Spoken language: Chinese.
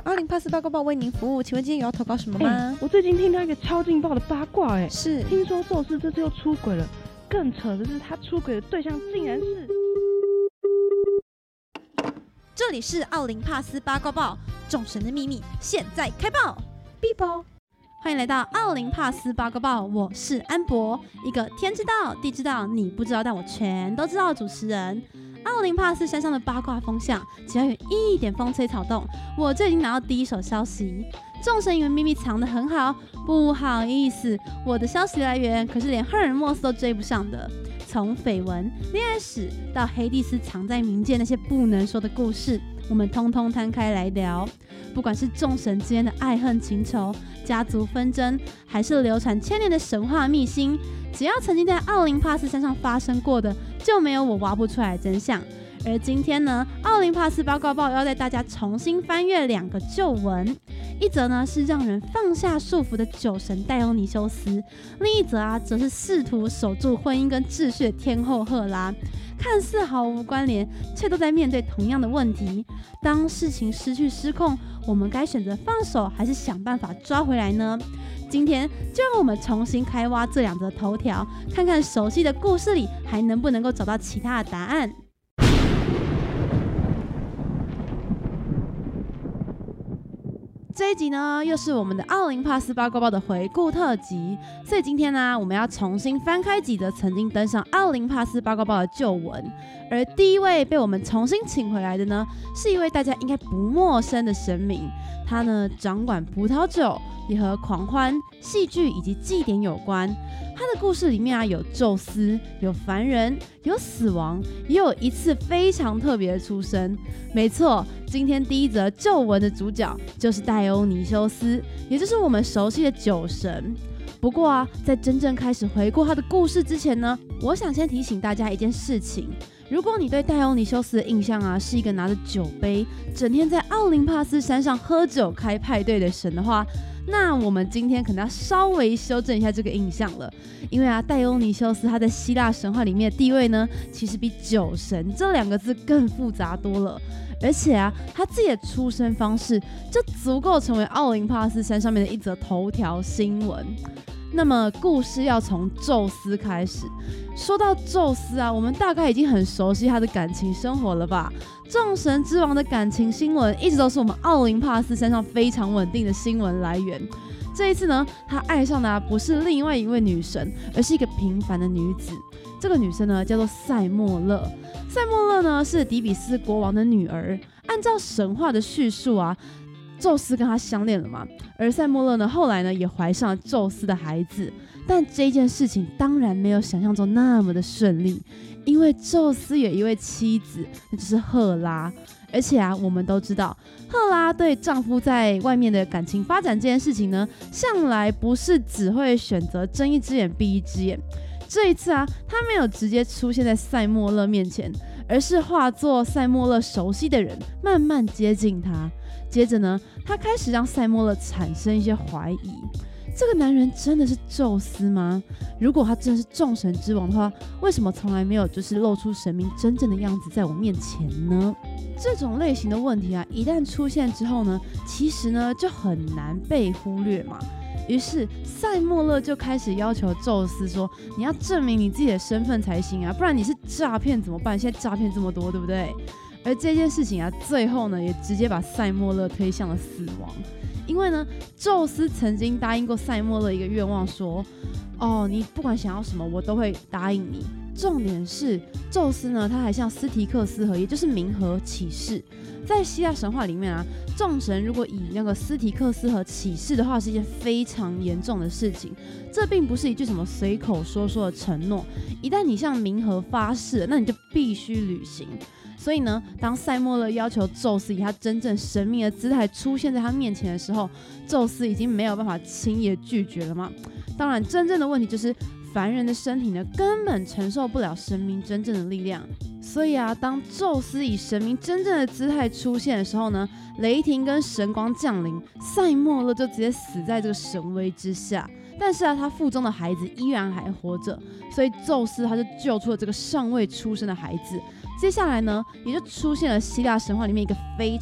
奥林帕斯八卦报为您服务，请问今天有要投稿什么吗？ 我最近听到一个超劲爆的八卦， 是听说宙斯这次又出轨了，更扯的是他出轨的对象竟然是…… 这里是奥林帕斯八卦报，众神的秘密现在开爆！ 必报， 欢迎来到奥林帕斯八卦报，我是安博，一个天知道地知道你不知道但我全都知道的主持人。奥林帕斯山上的八卦风向，只要有一点风吹草动，我就已经拿到第一手消息。众神以为秘密藏得很好，不好意思，我的消息来源可是连赫尔墨斯都追不上的。从绯闻、恋爱史到黑帝斯藏在冥界那些不能说的故事，我们通通摊开来聊。不管是众神之间的爱恨情仇、家族纷争，还是流传千年的神话秘辛，只要曾经在奥林帕斯山上发生过的，就没有我挖不出来的真相。而今天呢，奥林帕斯八卦报要带大家重新翻阅两个旧闻，一则呢是让人放下束缚的酒神戴欧尼修斯，另一则则是试图守住婚姻跟秩序的天后赫拉。看似毫无关联，却都在面对同样的问题。当事情失去失控，我们该选择放手，还是想办法抓回来呢？今天就让我们重新开挖这两则头条，看看熟悉的故事里还能不能够找到其他的答案。这一集呢，又是我们的奥林帕斯八卦报的回顾特辑，所以今天呢，我们要重新翻开几则曾经登上奥林帕斯八卦报的旧文。而第一位被我们重新请回来的呢，是一位大家应该不陌生的神明，他呢掌管葡萄酒，也和狂欢、戏剧以及祭典有关。他的故事里面有宙斯，有凡人，有死亡，也有一次非常特别的出生。没错，今天第一则旧闻的主角就是戴欧尼修斯，也就是我们熟悉的酒神。不过在真正开始回顾他的故事之前呢，我想先提醒大家一件事情。如果你对戴欧尼修斯的印象是一个拿着酒杯，整天在奥林帕斯山上喝酒开派对的神的话，那我们今天可能要稍微修正一下这个印象了。因为戴欧尼修斯他在希腊神话里面的地位呢，其实比酒神这两个字更复杂多了。而且他自己的出生方式就足够成为奥林帕斯山上面的一则头条新闻。那么故事要从宙斯开始。说到宙斯我们大概已经很熟悉他的感情生活了吧？众神之王的感情新闻一直都是我们奥林帕斯山上非常稳定的新闻来源。这一次呢，他爱上的不是另外一位女神，而是一个平凡的女子。这个女生呢叫做塞莫勒。塞莫勒呢是底比斯国王的女儿。按照神话的叙述宙斯跟她相恋了嘛，而塞莫勒呢后来呢也怀上了宙斯的孩子。但这件事情当然没有想象中那么的顺利，因为宙斯有一位妻子，那就是赫拉。而且我们都知道，赫拉对丈夫在外面的感情发展这件事情呢，向来不是只会选择睁一只眼闭一只眼。这一次她没有直接出现在塞莫勒面前，而是化作塞莫勒熟悉的人，慢慢接近她。接着呢，她开始让塞莫勒产生一些怀疑。这个男人真的是宙斯吗？如果他真的是众神之王的话，为什么从来没有露出神明真正的样子在我面前呢？这种类型的问题一旦出现之后呢，其实呢就很难被忽略嘛。于是塞莫勒就开始要求宙斯说，你要证明你自己的身份才行不然你是诈骗怎么办？现在诈骗这么多，对不对？而这件事情最后呢也直接把塞莫勒推向了死亡。因为呢，宙斯曾经答应过塞莫勒一个愿望，说你不管想要什么我都会答应你。重点是宙斯呢，他还向斯提克斯河，也就是冥河起誓。在希腊神话里面众神如果以那个斯提克斯河起誓的话，是一件非常严重的事情。这并不是一句什么随口说的承诺，一旦你向冥河发誓，那你就必须履行。所以呢，当塞莫勒要求宙斯以他真正神明的姿态出现在他面前的时候，宙斯已经没有办法轻易的拒绝了嘛。当然，真正的问题就是凡人的身体呢，根本承受不了神明真正的力量。所以当宙斯以神明真正的姿态出现的时候呢，雷霆跟神光降临，塞莫勒就直接死在这个神威之下。但是他腹中的孩子依然还活着，所以宙斯他就救出了这个尚未出生的孩子。接下来呢，也就出现了希腊神话里面一个非